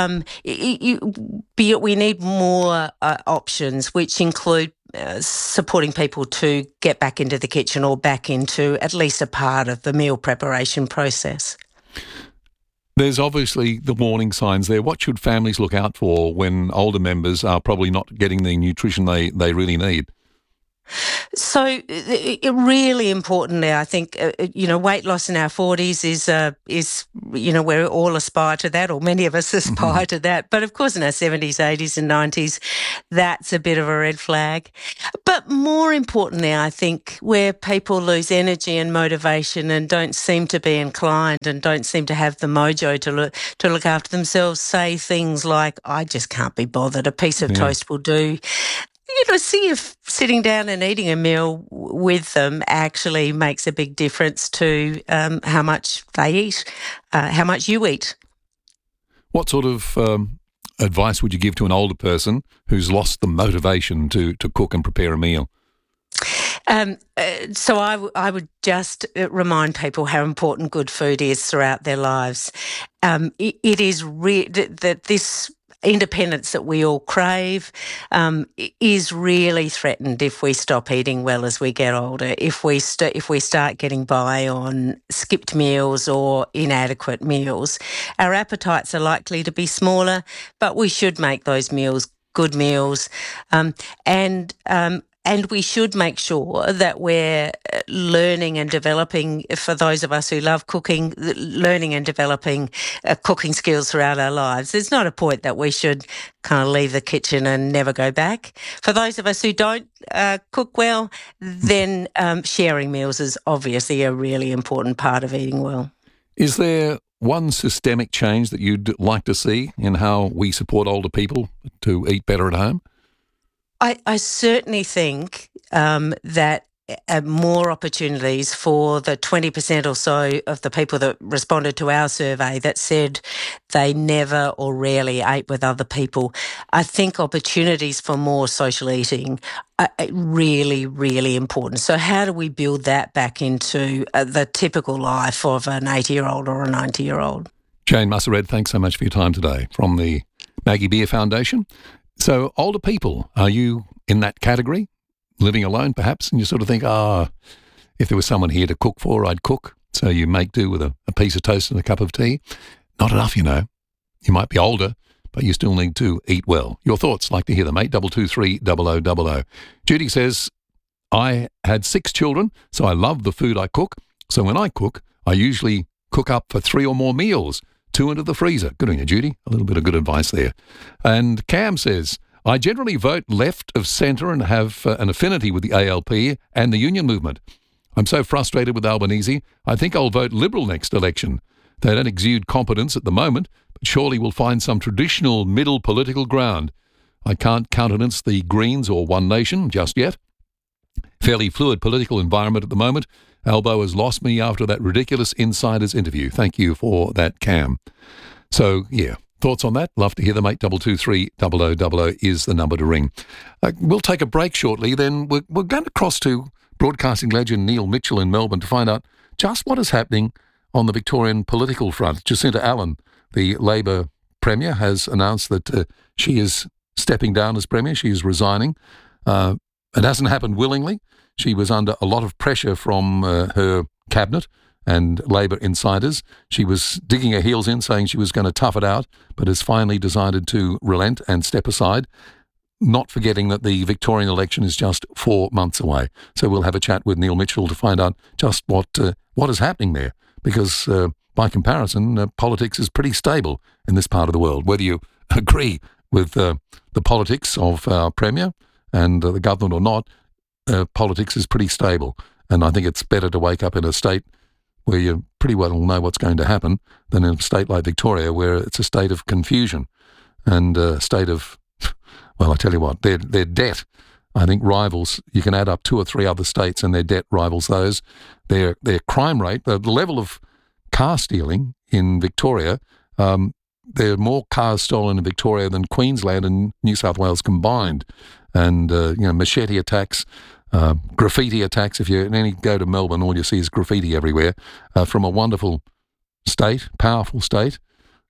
we need more options, which include supporting people to get back into the kitchen or back into at least a part of the meal preparation process. There's obviously the warning signs there. What should families look out for when older members are probably not getting the nutrition they really need? So really important there. I think, weight loss in our 40s is we all aspire to that, or many of us aspire to that. But of course in our 70s, 80s and 90s, that's a bit of a red flag. But more importantly, I think where people lose energy and motivation and don't seem to be inclined and don't seem to have the mojo to look after themselves, say things like, I just can't be bothered, a piece of toast will do. See if sitting down and eating a meal with them actually makes a big difference to how much they eat, how much you eat. What sort of advice would you give to an older person who's lost the motivation to cook and prepare a meal? So I would just remind people how important good food is throughout their lives. It is that this independence that we all crave is really threatened if we stop eating well as we get older, if we start getting by on skipped meals or inadequate meals. Our appetites are likely to be smaller, but we should make those meals good meals, and we should make sure that we're learning and developing, for those of us who love cooking, learning and developing cooking skills throughout our lives. There's not a point that we should kind of leave the kitchen and never go back. For those of us who don't cook well, then sharing meals is obviously a really important part of eating well. Is there one systemic change that you'd like to see in how we support older people to eat better at home? I certainly think that more opportunities for the 20% or so of the people that responded to our survey that said they never or rarely ate with other people. I think opportunities for more social eating are really, really important. So how do we build that back into the typical life of an 80-year-old or a 90-year-old? Jane Mussered, thanks so much for your time today from the Maggie Beer Foundation. So older people, are you in that category, living alone perhaps, and you sort of think, if there was someone here to cook for, I'd cook. So you make do with a piece of toast and a cup of tea. Not enough, you know. You might be older, but you still need to eat well. Your thoughts, like to hear them, 8223 0000. Judy says, I had 6 children, so I love the food I cook. So when I cook, I usually cook up for 3 or more meals. 2 into the freezer. Good on you, Judy. A little bit of good advice there. And Cam says, I generally vote left of centre and have an affinity with the ALP and the union movement. I'm so frustrated with Albanese, I think I'll vote Liberal next election. They don't exude competence at the moment, but surely we'll find some traditional middle political ground. I can't countenance the Greens or One Nation just yet. Fairly fluid political environment at the moment. Albo has lost me after that ridiculous Insiders interview. Thank you for that, Cam. So, yeah, thoughts on that? Love to hear them. 8223 0000 is the number to ring. We'll take a break shortly. Then we're going to cross to broadcasting legend Neil Mitchell in Melbourne to find out just what is happening on the Victorian political front. Jacinta Allen, the Labor Premier, has announced that she is stepping down as Premier. She is resigning. It hasn't happened willingly. She was under a lot of pressure from her cabinet and Labor insiders. She was digging her heels in, saying she was going to tough it out, but has finally decided to relent and step aside, not forgetting that the Victorian election is just 4 months away. So we'll have a chat with Neil Mitchell to find out just what is happening there, because by comparison, politics is pretty stable in this part of the world. Whether you agree with the politics of our Premier and the government or not, politics is pretty stable. And I think it's better to wake up in a state where you pretty well know what's going to happen than in a state like Victoria, where it's a state of confusion and a state of, well, I tell you what, their debt, I think, rivals. You can add up 2 or 3 other states and their debt rivals those. Their crime rate, the level of car stealing in Victoria, there are more cars stolen in Victoria than Queensland and New South Wales combined. And, machete attacks, graffiti attacks. If you go to Melbourne, all you see is graffiti everywhere. From a wonderful state, powerful state,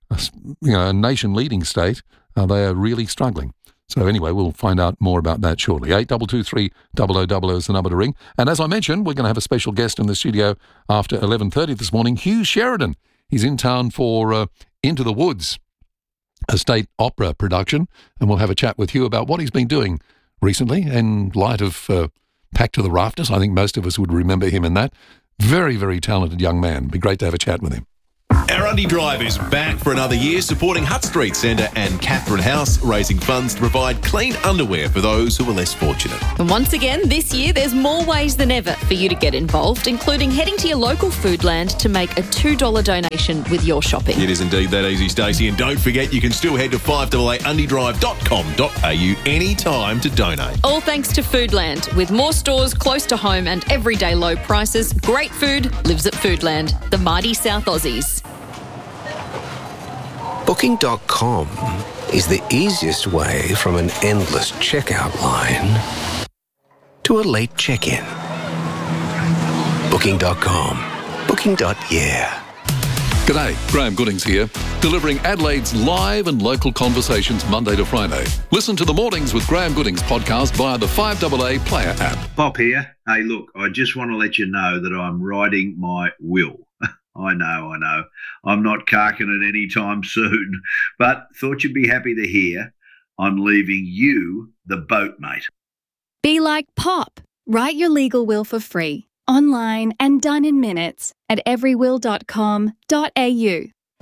a nation-leading state, they are really struggling. So anyway, we'll find out more about that shortly. 8223 0000 is the number to ring. And as I mentioned, we're going to have a special guest in the studio after 11:30 this morning, Hugh Sheridan. He's in town for Into the Woods, a state opera production, and we'll have a chat with Hugh about what he's been doing recently in light of Packed to the Rafters. I think most of us would remember him in that. Very, very talented young man. It'd be great to have a chat with him. Our Undy Drive is back for another year, supporting Hutt Street Centre and Catherine House, raising funds to provide clean underwear for those who are less fortunate. And once again, this year, there's more ways than ever for you to get involved, including heading to your local Foodland to make a $2 donation with your shopping. It is indeed that easy, Stacey. And don't forget, you can still head to 5AA-undydrive.com.au anytime to donate. All thanks to Foodland. With more stores close to home and everyday low prices, great food lives at Foodland, the mighty South Aussies. Booking.com is the easiest way from an endless checkout line to a late check-in. Booking.com. Booking.yeah. G'day, Graham Goodings here, delivering Adelaide's live and local conversations Monday to Friday. Listen to the Mornings with Graham Goodings podcast via the 5AA Player app. Bob here. Hey, look, I just want to let you know that I'm writing my will. I know. I'm not carking it anytime soon, but thought you'd be happy to hear I'm leaving you the boat, mate. Be like Pop. Write your legal will for free, online and done in minutes at everywill.com.au.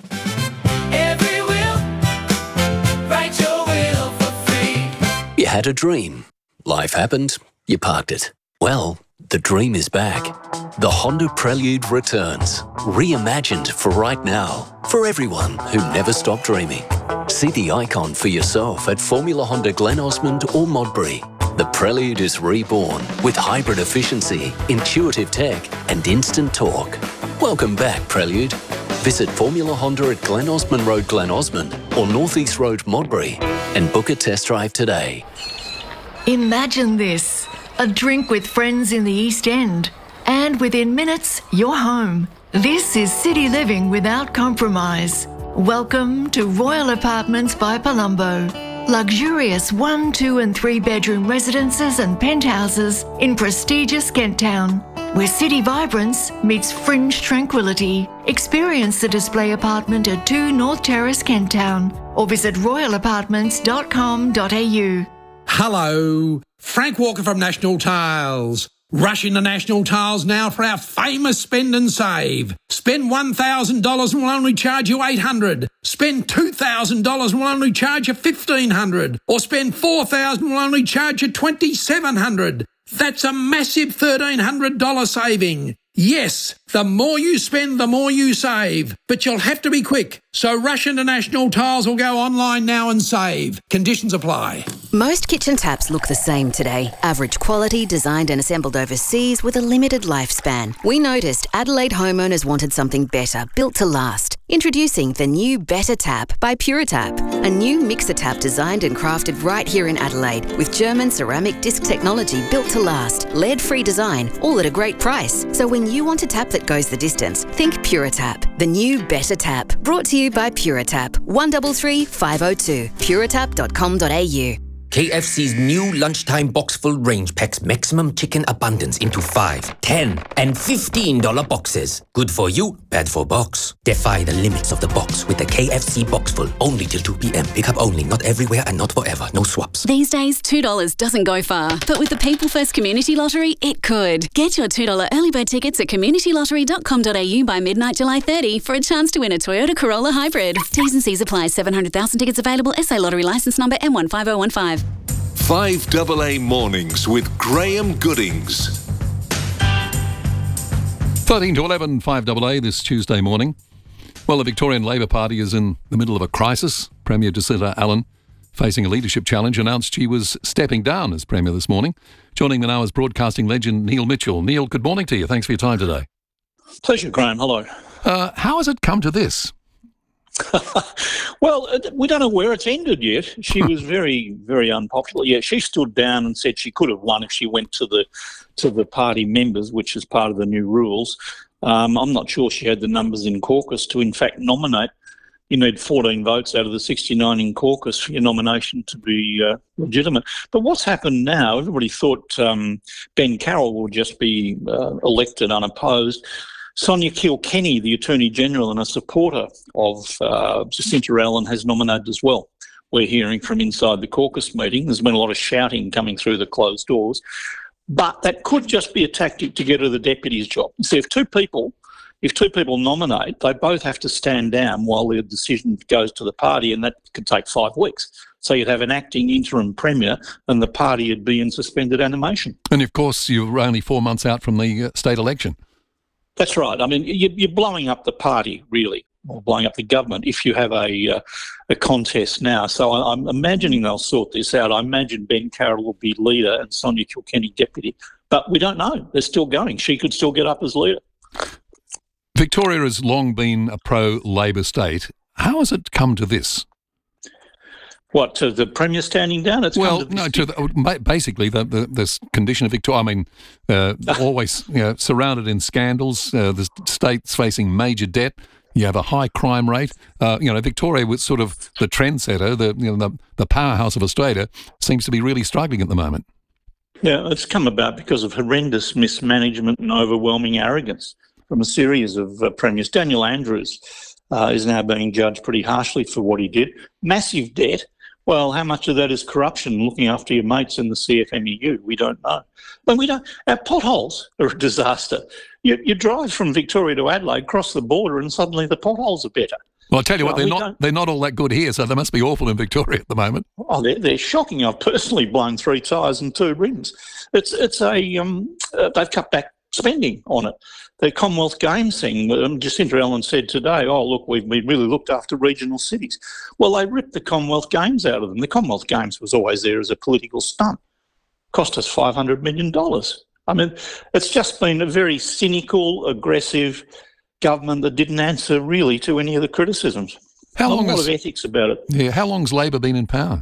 Every will, write your will for free. You had a dream. Life happened. You parked it. Well, the dream is back. The Honda Prelude returns, reimagined for right now, for everyone who never stopped dreaming. See the icon for yourself at Formula Honda Glen Osmond or Modbury. The Prelude is reborn with hybrid efficiency, intuitive tech and instant torque. Welcome back, Prelude. Visit Formula Honda at Glen Osmond Road, Glen Osmond or North East Road, Modbury and book a test drive today. Imagine this, a drink with friends in the East End. And within minutes, you're home. This is city living without compromise. Welcome to Royal Apartments by Palumbo. Luxurious 1, 2 and 3 bedroom residences and penthouses in prestigious Kent Town, where city vibrance meets fringe tranquility. Experience the display apartment at 2 North Terrace, Kent Town, or visit royalapartments.com.au. Hello, Frank Walker from National Tiles. Rush into National Tiles now for our famous spend and save. Spend $1,000 and we'll only charge you $800. Spend $2,000 and we'll only charge you $1,500. Or spend $4,000 and we'll only charge you $2,700. That's a massive $1,300 saving. Yes, the more you spend, the more you save. But you'll have to be quick. So rush into National Tiles or go online now and save. Conditions apply. Most kitchen taps look the same today. Average quality, designed and assembled overseas with a limited lifespan. We noticed Adelaide homeowners wanted something better, built to last. Introducing the new Better Tap by Puratap, a new mixer tap designed and crafted right here in Adelaide with German ceramic disc technology built to last, lead-free design, all at a great price. So when you want a tap that goes the distance, think Puratap, the new Better Tap. Brought to you by Puratap, 133 502, puratap.com.au. KFC's new lunchtime box full range packs maximum chicken abundance into 5, 10 and $15 boxes. Good for you, bad for box. Defy the limits of the box with the KFC box full. Only till 2 p.m. Pick up only, not everywhere and not forever. No swaps. These days, $2 doesn't go far, but with the People First Community Lottery, it could. Get your $2 early bird tickets at communitylottery.com.au by midnight July 30 for a chance to win a Toyota Corolla Hybrid. T's and C's apply. 700,000 tickets available. SA Lottery licence number M15015. 5AA Mornings with Graham Goodings. 13 to 11, 5AA this Tuesday morning. Well, the Victorian Labor Party is in the middle of a crisis. Premier Jacinta Allen, facing a leadership challenge, announced she was stepping down as Premier this morning. Joining me now is broadcasting legend Neil Mitchell. Neil, good morning to you. Thanks for your time today. Pleasure, Graham. Hello. How has it come to this? Well, we don't know where it's ended yet. She was very, very unpopular. Yeah, she stood down and said she could have won if she went to the party members, which is part of the new rules. I'm not sure she had the numbers in caucus to, in fact, nominate. You need 14 votes out of the 69 in caucus for your nomination to be legitimate. But what's happened now, everybody thought Ben Carroll would just be elected unopposed. Sonia Kilkenny, the Attorney-General and a supporter of Jacinta Allen, has nominated as well. We're hearing from inside the caucus meeting. There's been a lot of shouting coming through the closed doors. But that could just be a tactic to get her the deputy's job. So if two people nominate, they both have to stand down while the decision goes to the party, and that could take 5 weeks. So you'd have an acting interim premier and the party would be in suspended animation. And of course, you're only 4 months out from the state election. That's right. I mean, you're blowing up the party, really, or blowing up the government if you have a contest now. So I'm imagining they'll sort this out. I imagine Ben Carroll will be leader and Sonia Kilkenny deputy. But we don't know. They're still going. She could still get up as leader. Victoria has long been a pro-Labor state. How has it come to this? What, to the Premier standing down? Basically the condition of Victoria. I mean, always surrounded in scandals. The state's facing major debt. You have a high crime rate. Victoria was sort of the trendsetter, the powerhouse of Australia, seems to be really struggling at the moment. Yeah, it's come about because of horrendous mismanagement and overwhelming arrogance from a series of premiers. Daniel Andrews is now being judged pretty harshly for what he did. Massive debt. Well, how much of that is corruption, looking after your mates in the CFMEU? We don't know. But our potholes are a disaster. You drive from Victoria to Adelaide, cross the border, and suddenly the potholes are better. Well, I'll tell you what, they're not all that good here, so they must be awful in Victoria at the moment. Oh, they're shocking. I've personally blown 3 tyres and 2 rims. They've cut back spending on it. The Commonwealth Games thing, Jacinta Allen said today, we've really looked after regional cities. Well, they ripped the Commonwealth Games out of them. The Commonwealth Games was always there as a political stunt. Cost us $500 million. I mean, it's just been a very cynical, aggressive government that didn't answer really to any of the criticisms. A lot of ethics about it. Yeah, how long's Labor been in power?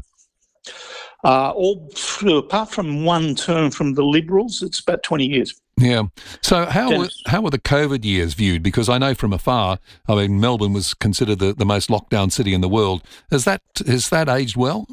Apart from one term from the Liberals, it's about 20 years. Yeah. So how were the COVID years viewed? Because I know from afar, I mean, Melbourne was considered the most locked down city in the world. Has that aged well?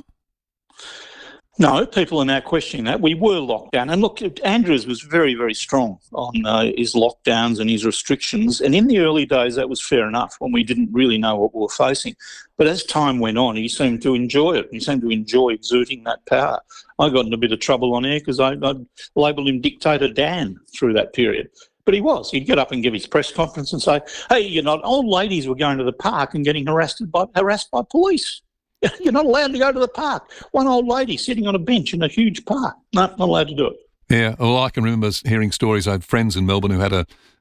No, people are now questioning that. We were locked down. And look, Andrews was very, very strong on his lockdowns and his restrictions. And in the early days, that was fair enough when we didn't really know what we were facing. But as time went on, he seemed to enjoy it. He seemed to enjoy exerting that power. I got in a bit of trouble on air because I labelled him Dictator Dan through that period. But he was. He'd get up and give his press conference and say, hey, old ladies were going to the park and getting harassed by police. You're not allowed to go to the park. One old lady sitting on a bench in a huge park. No, not allowed to do it. Yeah, well, I can remember hearing stories. I had friends in Melbourne who had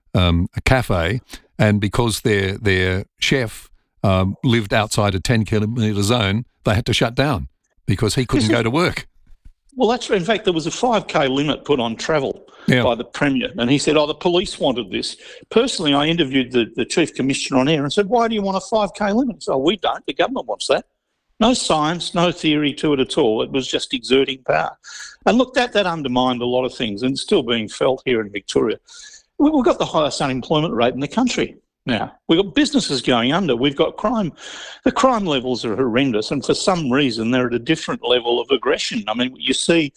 a cafe, and because their chef lived outside a 10-kilometre zone, they had to shut down because he couldn't go to work. Well, that's in fact, there was a 5K limit put on travel by the Premier, and he said, the police wanted this. Personally, I interviewed the Chief Commissioner on air and said, why do you want a 5K limit? He said, we don't. The government wants that. No science, no theory to it at all. It was just exerting power. And look, that undermined a lot of things, and it's still being felt here in Victoria. We've got the highest unemployment rate in the country now. We've got businesses going under. We've got crime. The crime levels are horrendous, and for some reason they're at a different level of aggression. I mean, you see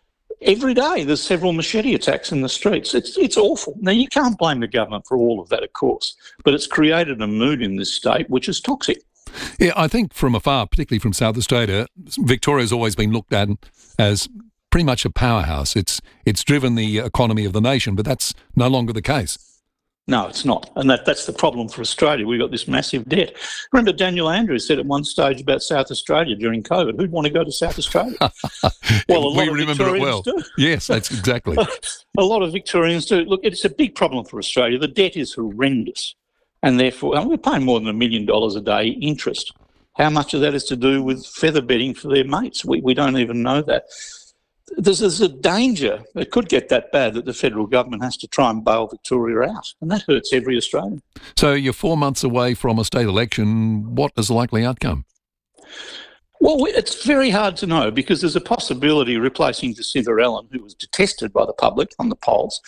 every day there's several machete attacks in the streets. It's awful. Now, you can't blame the government for all of that, of course, but it's created a mood in this state which is toxic. Yeah, I think from afar, particularly from South Australia, Victoria's always been looked at as pretty much a powerhouse. It's driven the economy of the nation, but that's no longer the case. No, it's not. And that's the problem for Australia. We've got this massive debt. Remember, Daniel Andrews said at one stage about South Australia during COVID, who'd want to go to South Australia? Well, a lot of remember Victorians it well. do. Yes, that's exactly. A lot of Victorians do. Look, it's a big problem for Australia. The debt is horrendous. And therefore, we're paying more than $1 million a day interest. How much of that is to do with feather bedding for their mates? We don't even know that. There's a danger, it could get that bad, that the federal government has to try and bail Victoria out. And that hurts every Australian. So you're 4 months away from a state election. What is the likely outcome? Well, it's very hard to know because there's a possibility replacing Jacinta Allen, who was detested by the public on the polls,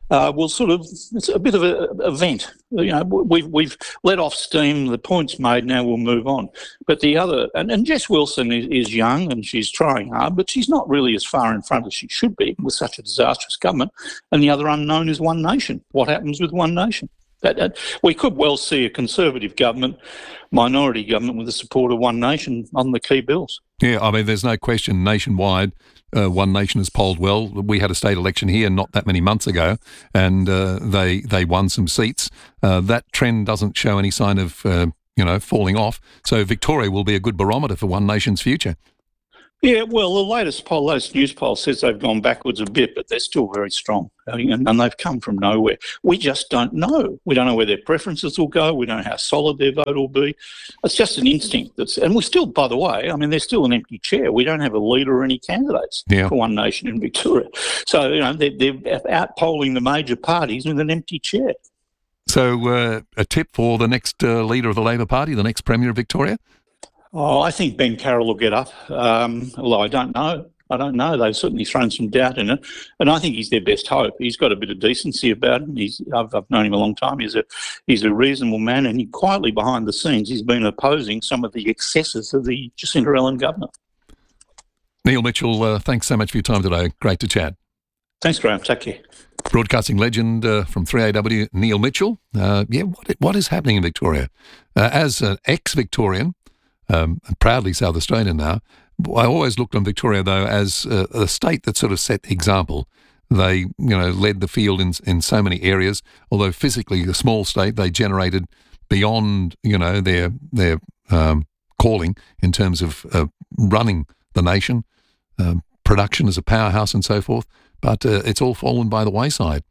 it's a bit of an event. We've let off steam, the point's made, now we'll move on. But the other, and Jess Wilson is young and she's trying hard, but she's not really as far in front as she should be with such a disastrous government. And the other unknown is One Nation. What happens with One Nation? We could well see a Conservative government, minority government with the support of One Nation on the key bills. Yeah, I mean, there's no question nationwide, One Nation has polled well. We had a state election here not that many months ago, and they won some seats. That trend doesn't show any sign of, falling off. So Victoria will be a good barometer for One Nation's future. Yeah, well, the latest news poll says they've gone backwards a bit, but they're still very strong, and they've come from nowhere. We just don't know. We don't know where their preferences will go. We don't know how solid their vote will be. It's just an instinct. And we're still, by the way, I mean, there's still an empty chair. We don't have a leader or any candidates for One Nation in Victoria. So, they're out-polling the major parties with an empty chair. So a tip for the next leader of the Labor Party, the next Premier of Victoria? Oh, I think Ben Carroll will get up, although I don't know. They've certainly thrown some doubt in it, and I think he's their best hope. He's got a bit of decency about him. I've known him a long time. He's a reasonable man, and quietly behind the scenes, he's been opposing some of the excesses of the Jacinta Allan government. Neil Mitchell, thanks so much for your time today. Great to chat. Thanks, Graham. Take care. Broadcasting legend from 3AW, Neil Mitchell. What is happening in Victoria? As an ex-Victorian, proudly South Australian now, I always looked on Victoria, though, as a state that sort of set the example. They, led the field in so many areas. Although physically a small state, they generated beyond, their calling in terms of running the nation, production as a powerhouse and so forth. But it's all fallen by the wayside.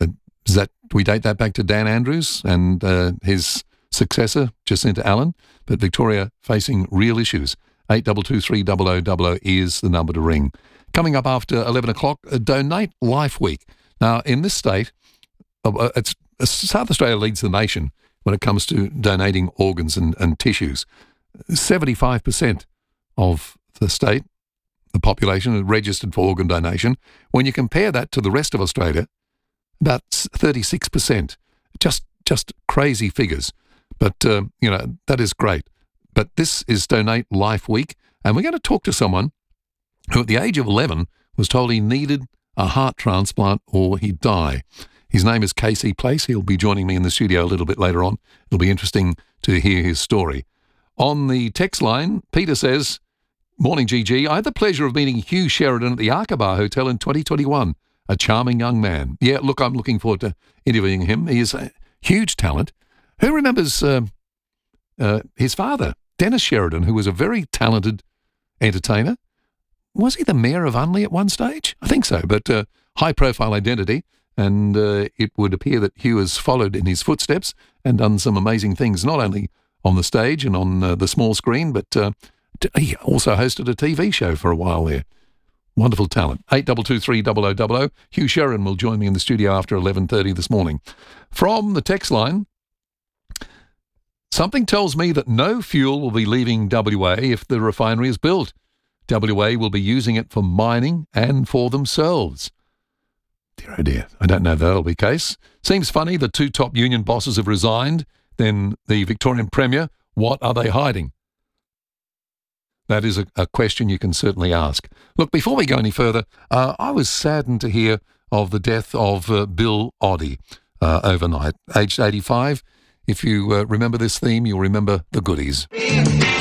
We date that back to Dan Andrews and his successor, Jacinta Allan, but Victoria facing real issues. 8223 is the number to ring. Coming up after 11 o'clock, Donate Life Week. Now, in this state, South Australia leads the nation when it comes to donating organs and tissues. 75% of the state, the population, are registered for organ donation. When you compare that to the rest of Australia, about 36%. Just crazy figures. But, that is great. But this is Donate Life Week, and we're going to talk to someone who at the age of 11 was told he needed a heart transplant or he'd die. His name is Casey Place. He'll be joining me in the studio a little bit later on. It'll be interesting to hear his story. On the text line, Peter says, "Morning, GG. I had the pleasure of meeting Hugh Sheridan at the Aqaba Hotel in 2021. A charming young man. Yeah, look, I'm looking forward to interviewing him. He is a huge talent. Who remembers his father, Dennis Sheridan, who was a very talented entertainer? Was he the mayor of Unley at one stage? I think so, but high-profile identity, and it would appear that Hugh has followed in his footsteps and done some amazing things, not only on the stage and on the small screen, but he also hosted a TV show for a while there. Wonderful talent. 8223 Hugh Sheridan will join me in the studio after 11:30 this morning. From the text line, something tells me that no fuel will be leaving WA if the refinery is built. WA will be using it for mining and for themselves. Dear oh dear, I don't know if that'll be the case. Seems funny the two top union bosses have resigned. Then the Victorian Premier, what are they hiding? That is a question you can certainly ask. Look, before we go any further, I was saddened to hear of the death of Bill Oddie overnight, aged 85. If you remember this theme, you'll remember the goodies.